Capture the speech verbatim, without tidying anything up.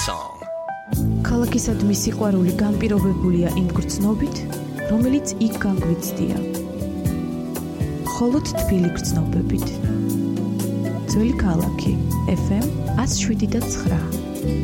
song. ქალაქისადმი სიყვარული განპირობებულია იმ გრძნობით, რომელიც იქ განგვიცდია. მხოლოდ თბილი გრძნობებით. ძველი ქალაქი, ეფ ემ one oh seven point nine.